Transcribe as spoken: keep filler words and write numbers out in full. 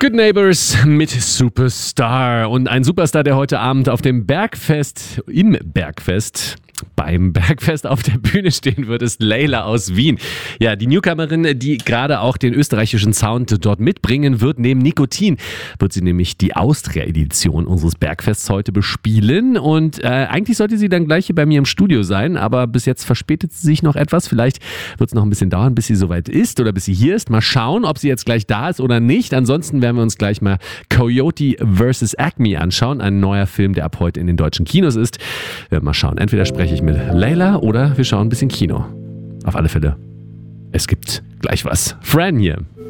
Good Neighbors mit Superstar. Und ein Superstar, der heute Abend auf dem Bergfest, im Bergfest, beim Bergfest auf der Bühne stehen wird, ist Layla aus Wien. Ja, die Newcomerin, die gerade auch den österreichischen Sound dort mitbringen wird. Neben Nikotin wird sie nämlich die Austria-Edition unseres Bergfests heute bespielen. Und äh, eigentlich sollte sie dann gleich hier bei mir im Studio sein, aber bis jetzt verspätet sie sich noch etwas. Vielleicht wird es noch ein bisschen dauern, bis sie soweit ist oder bis sie hier ist. Mal schauen, ob sie jetzt gleich da ist oder nicht. Ansonsten werden wir uns gleich mal Coyote versus. Acme anschauen. Ein neuer Film, der ab heute in den deutschen Kinos ist. Wir werden mal schauen. Entweder spreche ich mit Layla oder wir schauen ein bisschen Kino. Auf alle Fälle, es gibt gleich was. Fran hier.